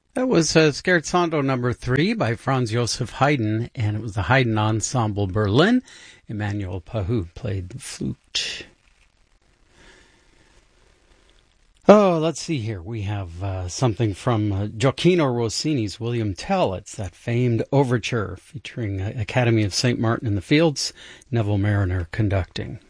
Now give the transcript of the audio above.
That was Scherzando number 3 by Franz Joseph Haydn, and it was the Haydn Ensemble Berlin. Emmanuel Pahud played the flute. Oh, let's see here. We have something from Gioacchino Rossini's William Tell. It's that famed overture featuring Academy of St. Martin in the Fields, Neville Marriner conducting.